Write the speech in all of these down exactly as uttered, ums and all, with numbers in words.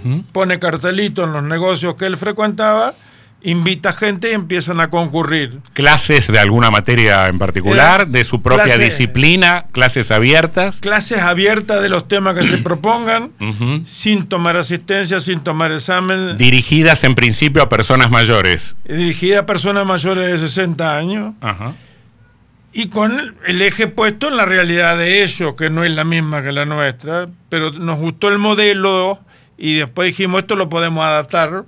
uh-huh. pone cartelitos en los negocios que él frecuentaba, invita gente y empiezan a concurrir. ¿Clases de alguna materia en particular, Era de su propia clase, disciplina, clases abiertas? Clases abiertas de los temas que se propongan, uh-huh. sin tomar asistencia, sin tomar examen. Dirigidas en principio a personas mayores. Dirigida a personas mayores de sesenta años. Ajá. Y con el eje puesto en la realidad de ellos, que no es la misma que la nuestra, pero nos gustó el modelo y después dijimos, esto lo podemos adaptar.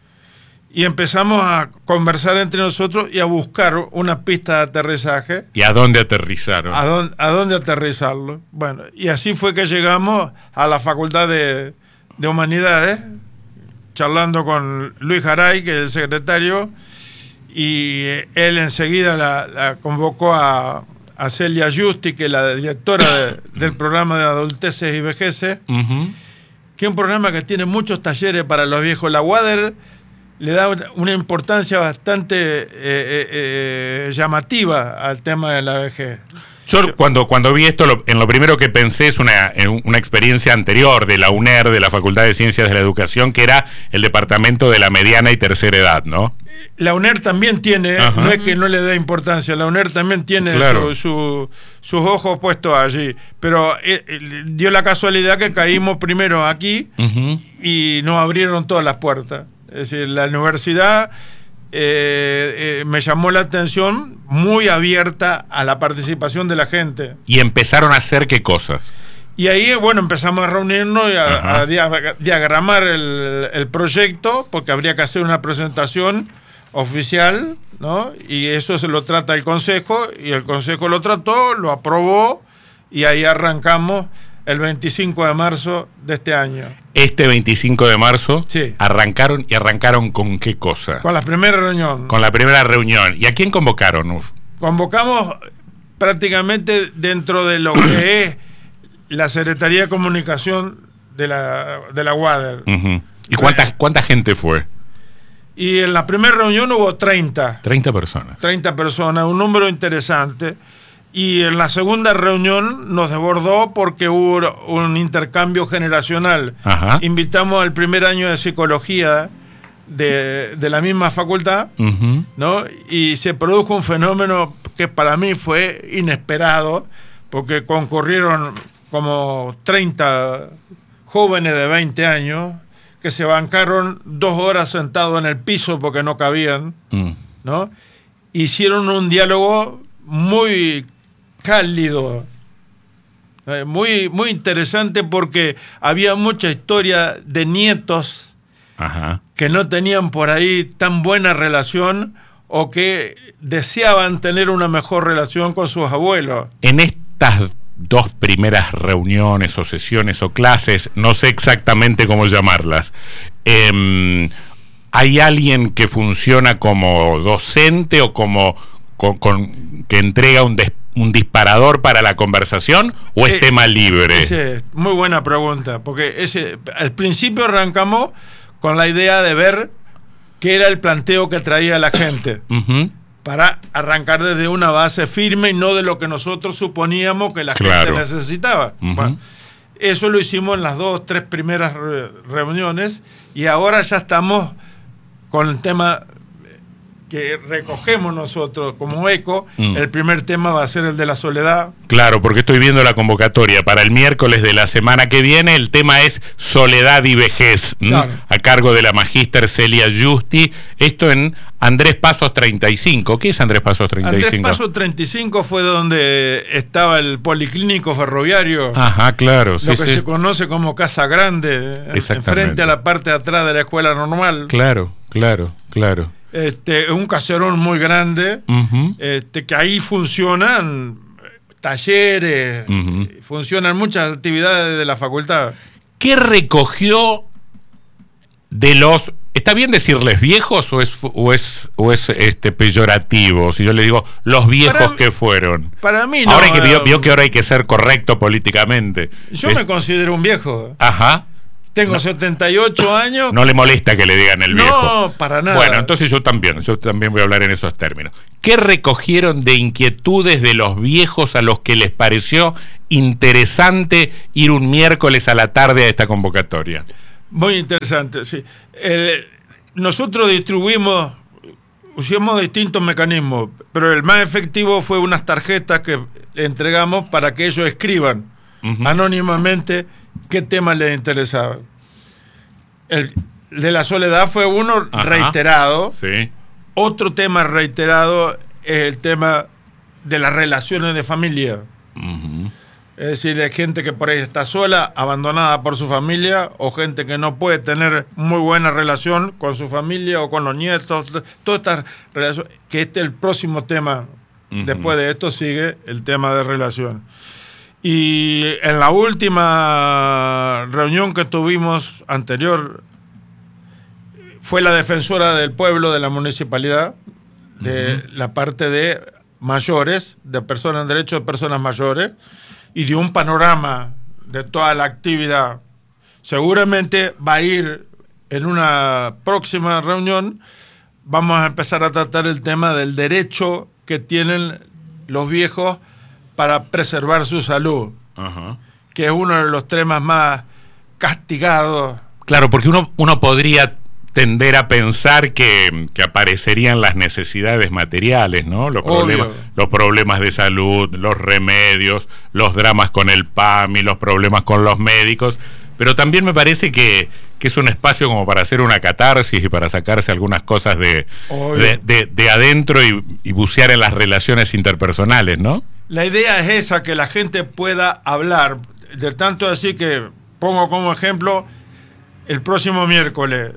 Y empezamos a conversar entre nosotros y a buscar una pista de aterrizaje. ¿Y a dónde aterrizaron? ¿A dónde, a dónde aterrizarlo? Bueno, y así fue que llegamos a la Facultad de, de Humanidades, charlando con Luis Garay, que es el secretario, y él enseguida la, la convocó a, a Celia Justi, que es la directora de, del programa de adulteces y vejeces, uh-huh. que es un programa que tiene muchos talleres para los viejos. La UADER le da una importancia bastante eh, eh, eh, llamativa al tema de la vejez. Yo cuando, cuando vi esto, lo, en lo primero que pensé es una, en una experiencia anterior de la UNER, de la Facultad de Ciencias de la Educación, que era el departamento de la mediana y tercera edad, ¿no? La UNER también tiene, Ajá. no es que no le dé importancia, la UNER también tiene claro. su, su, sus ojos puestos allí, pero eh, eh, dio la casualidad que caímos primero aquí uh-huh. y nos abrieron todas las puertas. Es decir, la universidad eh, eh, me llamó la atención, muy abierta a la participación de la gente. ¿Y empezaron a hacer qué cosas? Y ahí, bueno, empezamos a reunirnos y a, a dia- diagramar el, el proyecto, porque habría que hacer una presentación oficial, ¿no? Y eso se lo trata el Consejo, y el Consejo lo trató, lo aprobó, y ahí arrancamos el veinticinco de marzo de este año. Este veinticinco de marzo sí. arrancaron, ¿y arrancaron con qué cosa? Con la primera reunión. Con la primera reunión. ¿Y a quién convocaron? Uf. Convocamos prácticamente dentro de lo que es la Secretaría de Comunicación de la, de la UADER. Uh-huh. ¿Y cuánta, cuánta gente fue? Y en la primera reunión hubo treinta. treinta personas. treinta personas, un número interesante. Y en la segunda reunión nos desbordó porque hubo un intercambio generacional. Ajá. Invitamos al primer año de psicología de, de la misma facultad, uh-huh. ¿no? Y se produjo un fenómeno que para mí fue inesperado, porque concurrieron como treinta jóvenes de veinte años que se bancaron dos horas sentados en el piso porque no cabían, mm. ¿no? Hicieron un diálogo muy cálido, eh, muy, muy interesante, porque había mucha historia de nietos Ajá. que no tenían por ahí tan buena relación o que deseaban tener una mejor relación con sus abuelos. En estas dos primeras reuniones o sesiones o clases, no sé exactamente cómo llamarlas, eh, ¿hay alguien que funciona como docente o como con, con, que entrega un, des, un disparador para la conversación, o es eh, tema libre? Ese, muy buena pregunta, porque ese, al principio arrancamos con la idea de ver qué era el planteo que traía la gente. Uh-huh. Para arrancar desde una base firme y no de lo que nosotros suponíamos que la claro. gente necesitaba. Uh-huh. Bueno, eso lo hicimos en las dos, tres primeras re- reuniones, y ahora ya estamos con el tema que recogemos nosotros como eco. Mm. El primer tema va a ser el de la soledad. Claro, porque estoy viendo la convocatoria para el miércoles de la semana que viene. El tema es soledad y vejez, claro. a cargo de la magíster Celia Justi. Esto en Andrés Pasos treinta y cinco. ¿Qué es Andrés Pasos treinta y cinco? Andrés Pasos treinta y cinco fue donde estaba el policlínico ferroviario. Ajá, claro. Sí, lo que sí. se conoce como Casa Grande, frente a la parte de atrás de la escuela normal. Claro, claro, claro. Este, un caserón muy grande, uh-huh. este, que ahí funcionan talleres, uh-huh. funcionan muchas actividades de la facultad. ¿Qué recogió de los... ¿Está bien decirles viejos o es o es o es este peyorativo? Si yo le digo los viejos para, que fueron. Para mí no. Ahora que vio, vio que ahora hay que ser correcto políticamente. Yo es, me considero un viejo. Ajá. Tengo no, setenta y ocho años. No le molesta que le digan el viejo. No, para nada. Bueno, entonces yo también, yo también voy a hablar en esos términos. ¿Qué recogieron de inquietudes de los viejos a los que les pareció interesante ir un miércoles a la tarde a esta convocatoria? Muy interesante, sí. Eh, nosotros distribuimos, usamos distintos mecanismos, pero el más efectivo fue unas tarjetas que entregamos para que ellos escriban uh-huh. anónimamente qué temas les interesaban. El de la soledad fue uno Ajá, reiterado. Sí. Otro tema reiterado es el tema de las relaciones de familia. Uh-huh. Es decir, hay gente que por ahí está sola, abandonada por su familia, o gente que no puede tener muy buena relación con su familia o con los nietos. Todas estas relaciones, que este es el próximo tema. Uh-huh. Después de esto sigue el tema de relación. Y en la última reunión que tuvimos anterior, fue la defensora del pueblo de la municipalidad, de uh-huh. la parte de mayores, de personas en derecho de personas mayores, y de un panorama de toda la actividad. Seguramente va a ir en una próxima reunión, vamos a empezar a tratar el tema del derecho que tienen los viejos para preservar su salud, uh-huh. que es uno de los temas más castigados. Claro, porque uno, uno podría tender a pensar que, que aparecerían las necesidades materiales, ¿no? Los problemas, los problemas de salud, los remedios, los dramas con el P A M I, los problemas con los médicos, pero también me parece que, que es un espacio como para hacer una catarsis y para sacarse algunas cosas de, de, de, de adentro y, y bucear en las relaciones interpersonales, ¿no? La idea es esa, que la gente pueda hablar, de tanto así que, pongo como ejemplo, el próximo miércoles,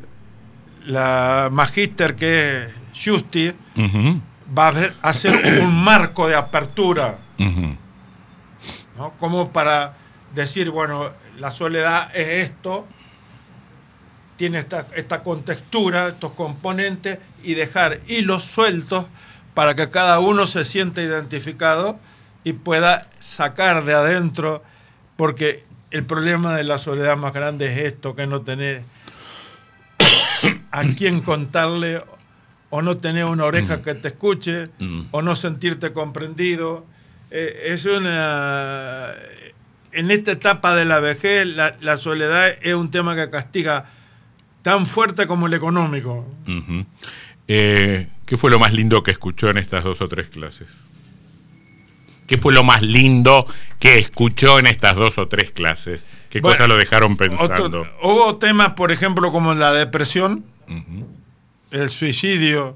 la magíster que es Justi uh-huh. va a hacer un marco de apertura, uh-huh. ¿no? Como para decir, bueno, la soledad es esto, tiene esta, esta contextura, estos componentes, y dejar hilos sueltos para que cada uno se sienta identificado y pueda sacar de adentro, porque el problema de la soledad más grande es esto, que no tenés a quién contarle, o no tener una oreja mm. que te escuche, mm. o no sentirte comprendido. Eh, es una... En esta etapa de la vejez, la, la soledad es un tema que castiga tan fuerte como el económico. Uh-huh. Eh, ¿Qué fue lo más lindo que escuchó en estas dos o tres clases? ¿Qué fue lo más lindo que escuchó en estas dos o tres clases? ¿Qué bueno, cosas lo dejaron pensando? Otro, hubo temas, por ejemplo, como la depresión, uh-huh. el suicidio,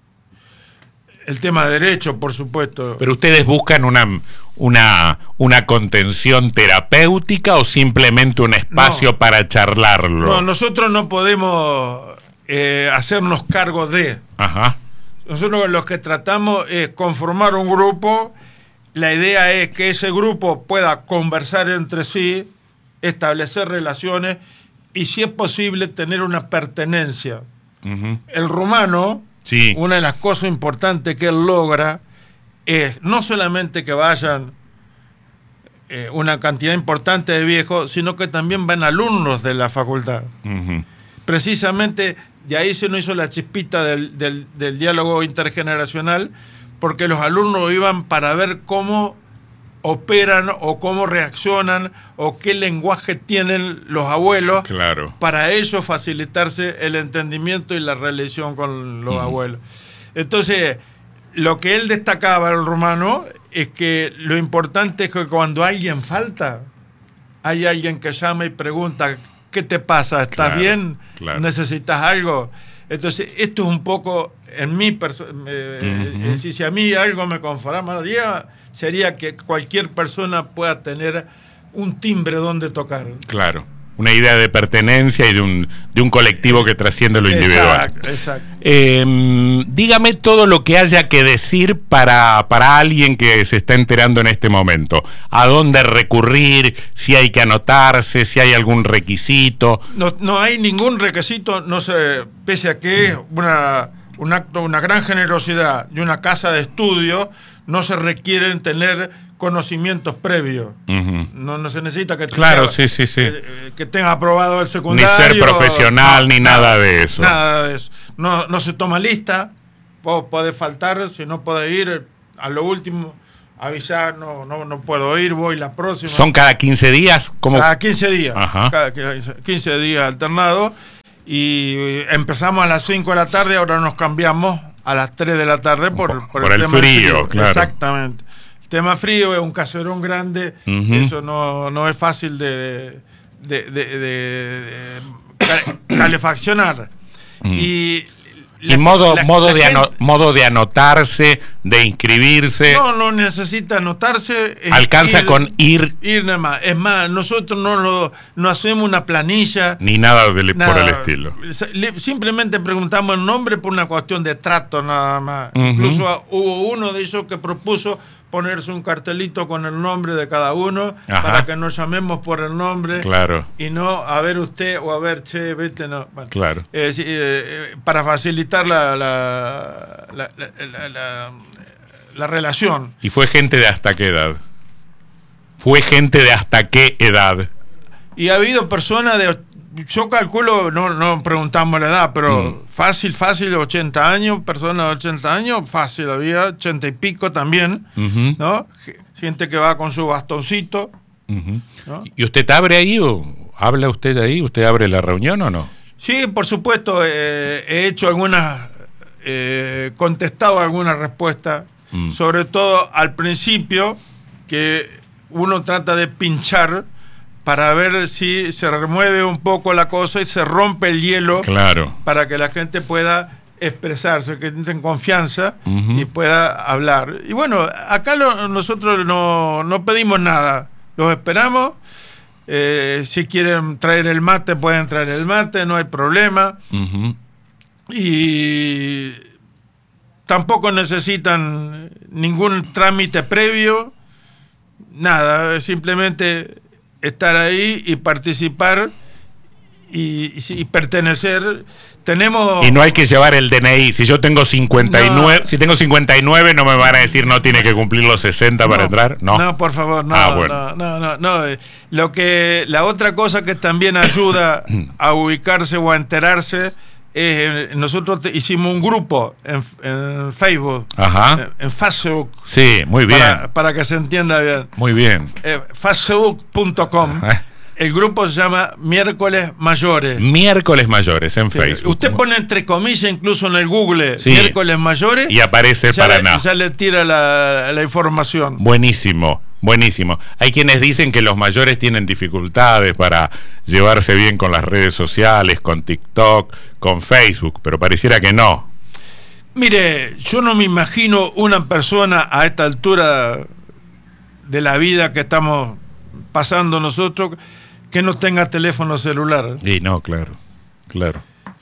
el tema de derecho, por supuesto. ¿Pero ustedes buscan una, una, una contención terapéutica o simplemente un espacio no, para charlarlo? No, nosotros no podemos eh, hacernos cargo de. Ajá. Nosotros lo que tratamos es conformar un grupo. La idea es que ese grupo pueda conversar entre sí, establecer relaciones y, si es posible, tener una pertenencia. Uh-huh. El rumano, sí. una de las cosas importantes que él logra es no solamente que vayan eh, una cantidad importante de viejos, sino que también van alumnos de la facultad. Uh-huh. Precisamente de ahí se nos hizo la chispita del, del, del diálogo intergeneracional, porque los alumnos iban para ver cómo operan o cómo reaccionan o qué lenguaje tienen los abuelos, claro. para ellos facilitarse el entendimiento y la relación con los uh-huh. abuelos. Entonces, lo que él destacaba, el rumano, es que lo importante es que cuando alguien falta, hay alguien que llama y pregunta, ¿qué te pasa? ¿Estás claro, bien? Claro. ¿Necesitas algo? Entonces, esto es un poco, en mi perso- eh, uh-huh. eh, si, si a mí algo me conformaría, sería que cualquier persona pueda tener un timbre donde tocar. Claro, una idea de pertenencia y de un, de un colectivo que trasciende lo individual. Exacto, exacto. Eh, dígame todo lo que haya que decir para, para alguien que se está enterando en este momento. ¿A dónde recurrir? Si hay que anotarse, si hay algún requisito. No, no hay ningún requisito, no sé, pese a que es una, un acto, una gran generosidad y una casa de estudio, no se requieren tener conocimientos previos. Uh-huh. No, no se necesita que, claro, tenga, sí, sí, sí. que, que tenga aprobado el secundario. Ni ser profesional, no, ni nada, nada de eso. Nada de eso. No, no se toma lista, puede faltar, si no puede ir a lo último, avisar, no, no, no puedo ir, voy la próxima. ¿Son cada quince días? ¿Cómo? Cada quince días. Ajá. Cada quince días alternados. Y empezamos a las cinco de la tarde, ahora nos cambiamos a las tres de la tarde por, por, por el, el tema frío, frío, claro. Exactamente. El tema frío es un caserón grande, uh-huh. Eso no, no es fácil de, de, de, de, de, de calefaccionar. Uh-huh. Y La, y modo la, modo la de gente, ano, modo de anotarse, de inscribirse. No, no necesita anotarse. Alcanza ir, con ir. Ir nada más. Es más, nosotros no lo, no hacemos una planilla. Ni nada, de, nada por el estilo. Simplemente preguntamos el nombre por una cuestión de trato nada más. Uh-huh. Incluso hubo uno de ellos que propuso ponerse un cartelito con el nombre de cada uno. Ajá. Para que nos llamemos por el nombre. Claro. Y no a ver usted o a ver che, vete, no. Bueno, claro. Eh, eh, para facilitar la la, la, la, la, la, la relación. ¿Y fue gente de hasta qué edad? ¿Fue gente de hasta qué edad? Y ha habido personas de... Yo calculo, no, no preguntamos la edad, pero mm. fácil, fácil, ochenta años, personas de ochenta años, fácil, había ochenta y pico también, uh-huh. ¿no? Gente que va con su bastoncito. Uh-huh. ¿No? ¿Y usted abre ahí o habla usted ahí? ¿Usted abre la reunión o no? Sí, por supuesto, eh, he hecho algunas, eh, contestado algunas respuestas, mm. sobre todo al principio, que uno trata de pinchar para ver si se remueve un poco la cosa y se rompe el hielo, claro, para que la gente pueda expresarse, que tengan confianza uh-huh. y pueda hablar. Y bueno, acá lo, nosotros no, no pedimos nada, los esperamos. Eh, si quieren traer el mate, pueden traer el mate, no hay problema. Uh-huh. Y tampoco necesitan ningún trámite previo, nada, simplemente estar ahí y participar y, y, y pertenecer. Tenemos... Y no hay que llevar el D N I. Si yo tengo cincuenta y nueve, no. si tengo cincuenta y nueve, no me van a decir no tiene que cumplir los sesenta no, para entrar. No, no, por favor, no, ah, bueno. no, no, no, no. Lo que, la otra cosa que también ayuda a ubicarse o a enterarse es, nosotros te, hicimos un grupo en, en Facebook. Ajá. En, en Facebook. Sí, muy bien. Para, para que se entienda bien. Muy bien. Eh, facebook punto com. El grupo se llama Miércoles Mayores. Miércoles Mayores en sí. Facebook. Usted pone entre comillas incluso en el Google sí. Miércoles Mayores y aparece ya para le, nada. Ya le tira la, la información. Buenísimo, buenísimo. Hay quienes dicen que los mayores tienen dificultades para llevarse bien con las redes sociales, con TikTok, con Facebook, pero pareciera que no. Mire, yo no me imagino una persona a esta altura de la vida que estamos pasando nosotros que no tenga teléfono celular. Y no, claro, claro.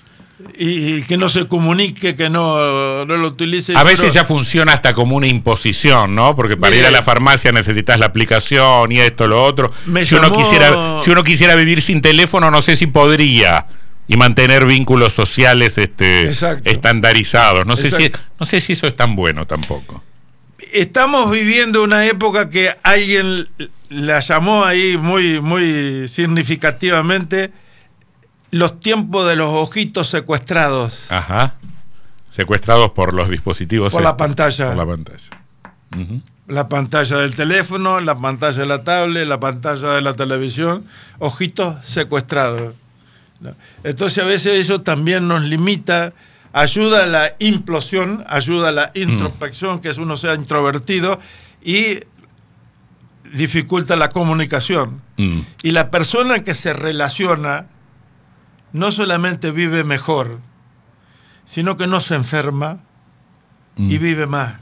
Y, y que no se comunique, que no, no lo utilice. A veces ya funciona hasta como una imposición, ¿no? Porque para Mire, ir a la farmacia necesitas la aplicación y esto, lo otro. Si uno, quisiera, si uno quisiera vivir sin teléfono, no sé si podría. Y mantener vínculos sociales este, estandarizados. No sé, si, no sé si eso es tan bueno tampoco. Estamos viviendo una época que alguien la llamó ahí muy, muy significativamente los tiempos de los ojitos secuestrados. Ajá. Secuestrados por los dispositivos. Por la pantalla. Por la pantalla. Uh-huh. La pantalla del teléfono, la pantalla de la tablet, la pantalla de la televisión. Ojitos secuestrados. Entonces a veces eso también nos limita. Ayuda a la implosión, ayuda a la introspección, mm. que es uno sea introvertido, y dificulta la comunicación. Mm. Y la persona que se relaciona no solamente vive mejor, sino que no se enferma mm. y vive más.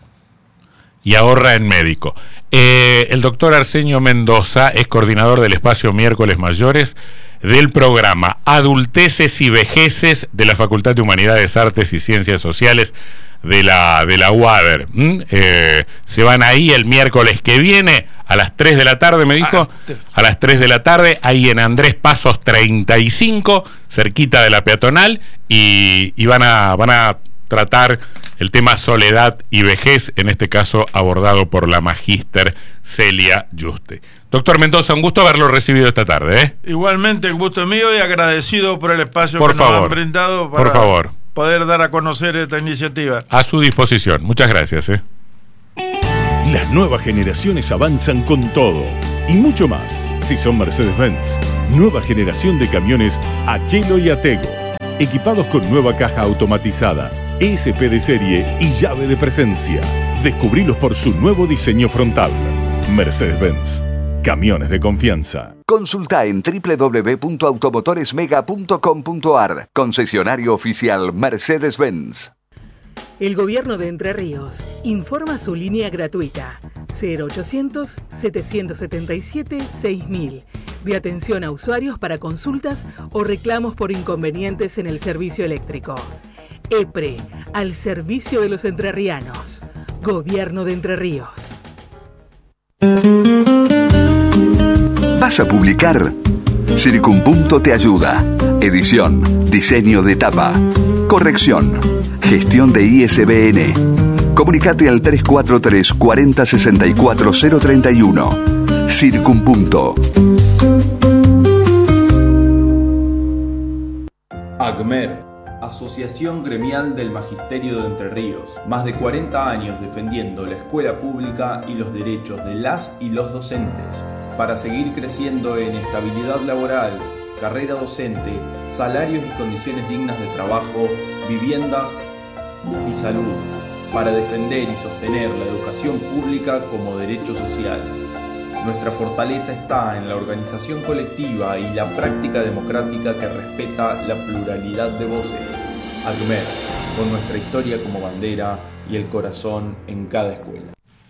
Y ahorra en médico. Eh, el doctor Arsenio Mendoza es coordinador del espacio Miércoles Mayores del programa Adulteces y Vejeces de la Facultad de Humanidades, Artes y Ciencias Sociales de la, de la U A D E R. ¿Mm? Eh, se van ahí el miércoles que viene a las tres de la tarde, me dijo, a las tres de la tarde, ahí en Andrés Pasos treinta y cinco, cerquita de la peatonal, y, y van a... Van a tratar el tema soledad y vejez, en este caso abordado por la magíster Celia Yuste. Doctor Mendoza, un gusto haberlo recibido esta tarde, ¿eh? Igualmente, el gusto es mío y agradecido por el espacio por que favor, nos han brindado para por favor. poder dar a conocer esta iniciativa. A su disposición. Muchas gracias, ¿eh? Las nuevas generaciones avanzan con todo y mucho más. Si son Mercedes-Benz, nueva generación de camiones Achelo y Atego, equipados con nueva caja automatizada, E S P de serie y llave de presencia. Descubrilos por su nuevo diseño frontal. Mercedes-Benz, camiones de confianza. Consulta en doble u doble u doble u punto automotoresmega punto com punto a r. Concesionario oficial Mercedes-Benz. El Gobierno de Entre Ríos informa su línea gratuita cero ochocientos, setecientos setenta y siete, seis mil de atención a usuarios para consultas o reclamos por inconvenientes en el servicio eléctrico. EPRE, al servicio de los entrerrianos. Gobierno de Entre Ríos. ¿Vas a publicar? Circunpunto te ayuda. Edición, diseño de tapa, corrección, gestión de I S B N. Comunicate al tres cuatro tres, cuarenta, sesenta y cuatro, cero treinta y uno. Circunpunto. AGMER, Asociación Gremial del Magisterio de Entre Ríos. Más de cuarenta años defendiendo la escuela pública y los derechos de las y los docentes. Para seguir creciendo en estabilidad laboral, carrera docente, salarios y condiciones dignas de trabajo, viviendas y salud. Para defender y sostener la educación pública como derecho social. Nuestra fortaleza está en la organización colectiva y la práctica democrática que respeta la pluralidad de voces. AGMER, con nuestra historia como bandera y el corazón en cada escuela.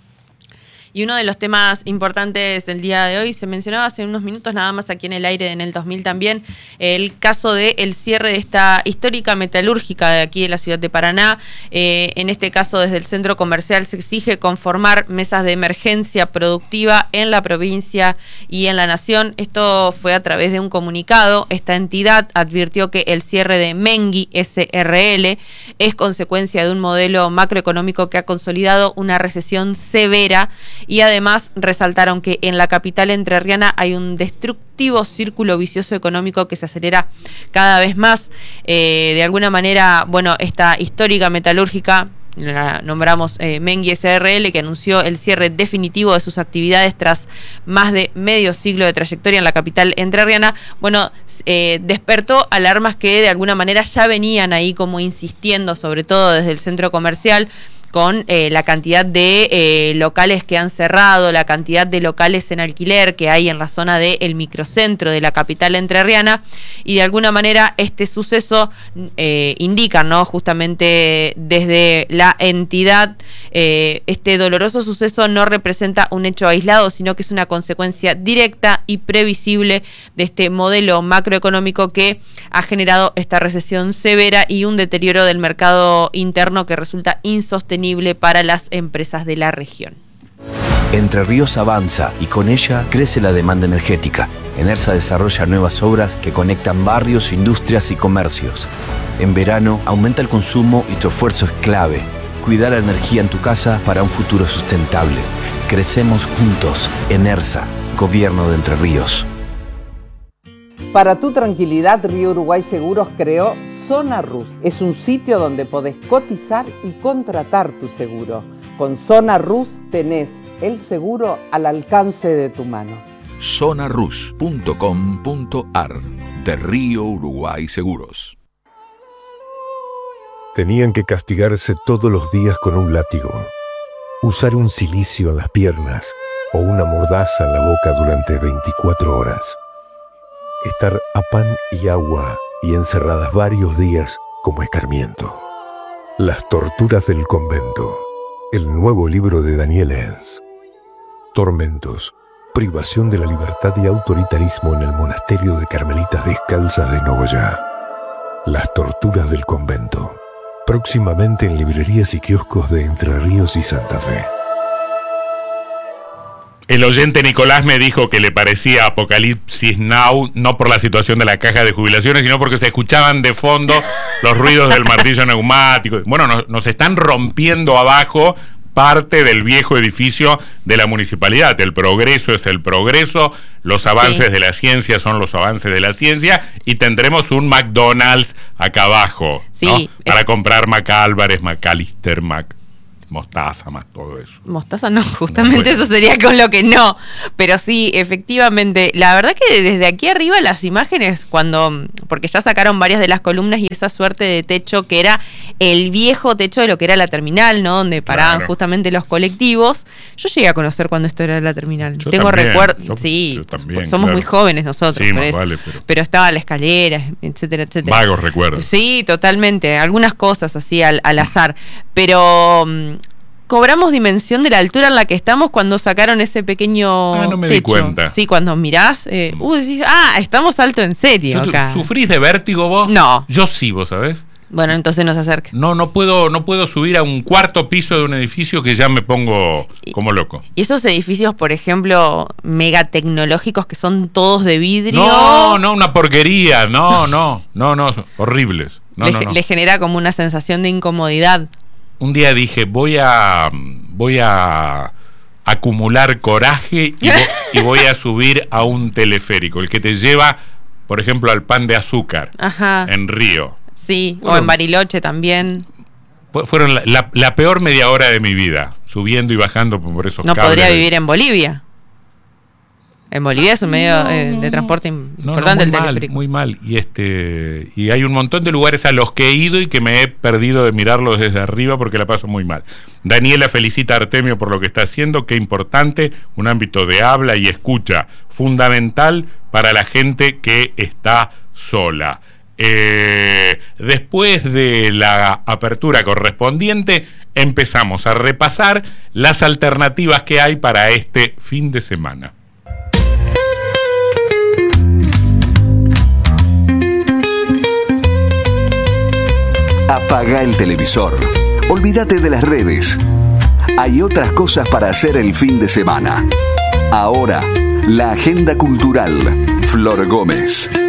Y uno de los temas importantes del día de hoy, se mencionaba hace unos minutos nada más aquí en el aire en el dos mil también, el caso del cierre de esta histórica metalúrgica de aquí de la ciudad de Paraná. Eh, en este caso, desde el centro comercial se exige conformar mesas de emergencia productiva en la provincia y en la nación. Esto fue a través de un comunicado. Esta entidad advirtió que el cierre de Mengui S R L es consecuencia de un modelo macroeconómico que ha consolidado una recesión severa. Y además resaltaron que en la capital entrerriana hay un destructivo círculo vicioso económico que se acelera cada vez más. Eh, de alguna manera, bueno, esta histórica metalúrgica, la nombramos eh, Mengui S R L, que anunció el cierre definitivo de sus actividades tras más de medio siglo de trayectoria en la capital entrerriana, bueno, eh, despertó alarmas que de alguna manera ya venían ahí como insistiendo, sobre todo desde el centro comercial, con eh, la cantidad de eh, locales que han cerrado, la cantidad de locales en alquiler que hay en la zona del microcentro de la capital entrerriana, y de alguna manera este suceso eh, indica, ¿no?, justamente desde la entidad, eh, este doloroso suceso no representa un hecho aislado, sino que es una consecuencia directa y previsible de este modelo macroeconómico que ha generado esta recesión severa y un deterioro del mercado interno que resulta insostenible para las empresas de la región. Entre Ríos avanza y con ella crece la demanda energética. Enersa desarrolla nuevas obras que conectan barrios, industrias y comercios. En verano aumenta el consumo y tu esfuerzo es clave. Cuida la energía en tu casa para un futuro sustentable. Crecemos juntos. Enersa, Gobierno de Entre Ríos. Para tu tranquilidad, Río Uruguay Seguros creó Zona Rus. Es un sitio donde podés cotizar y contratar tu seguro. Con Zona Rus tenés el seguro al alcance de tu mano. zona rus punto com punto a r de Río Uruguay Seguros. Tenían que castigarse todos los días con un látigo, usar un cilicio en las piernas o una mordaza en la boca durante veinticuatro horas. Estar a pan y agua y encerradas varios días como escarmiento. Las torturas del convento. El nuevo libro de Daniel Enz. Tormentos, privación de la libertad y autoritarismo en el monasterio de Carmelitas Descalzas de Nogoyá. Las torturas del convento. Próximamente en librerías y kioscos de Entre Ríos y Santa Fe. El oyente Nicolás me dijo que le parecía Apocalipsis Now, no por la situación de la caja de jubilaciones, sino porque se escuchaban de fondo los ruidos del martillo neumático. Bueno, nos, nos están rompiendo abajo parte del viejo edificio de la municipalidad. El progreso es el progreso, los avances sí. de la ciencia son los avances de la ciencia, y tendremos un McDonald's acá abajo, sí, ¿no? Para comprar Mac Álvarez, McAllister, Mac... mostaza, más todo eso. Mostaza no, justamente No, bueno. eso sería con lo que no. Pero sí, efectivamente, la verdad que desde aquí arriba las imágenes, cuando, porque ya sacaron varias de las columnas y esa suerte de techo que era el viejo techo de lo que era la terminal, ¿no? Donde paraban Claro. justamente los colectivos. Yo llegué a conocer cuando esto era la terminal. Yo Tengo también, recuerdos, yo- sí, yo también, somos claro. muy jóvenes nosotros, Sí, por más eso. vale, pero- pero estaba la escalera, etcétera, etcétera. Vagos recuerdos. Sí, totalmente. Algunas cosas así al, al azar. Pero mm, cobramos dimensión de la altura en la que estamos cuando sacaron ese pequeño Ah, no me di techo. cuenta. Sí, cuando mirás, eh, uh, decís, ah, estamos alto en serio Yo- acá. ¿Sufrís de vértigo vos? No. Yo sí, vos sabés. Bueno, entonces nos acerca. No, no puedo, no puedo subir a un cuarto piso de un edificio que ya me pongo como loco. Y esos edificios, por ejemplo, mega tecnológicos que son todos de vidrio. No, no, una porquería. No, no, no, no, horribles. No, le, no, no. le genera como una sensación de incomodidad. Un día dije, voy a voy a acumular coraje y, vo- y voy a subir a un teleférico, el que te lleva, por ejemplo, al Pan de Azúcar Ajá. en Río. Sí, o Bueno. en Bariloche también. Fu- Fueron la, la- la peor media hora de mi vida, subiendo y bajando por esos No cables. podría vivir en Bolivia. En Bolivia es un medio No, eh, no, de transporte No, no, importante muy el mal, teleférico. muy mal. Y este y hay un montón de lugares a los que he ido y que me he perdido de mirarlos desde arriba porque la paso muy mal. Daniela felicita a Artemio por lo que está haciendo, qué importante, un ámbito de habla y escucha fundamental para la gente que está sola. Eh, después de la apertura correspondiente, empezamos a repasar las alternativas que hay para este fin de semana. Apaga el televisor. Olvídate de las redes. Hay otras cosas para hacer el fin de semana. Ahora, la agenda cultural. Flor Gómez.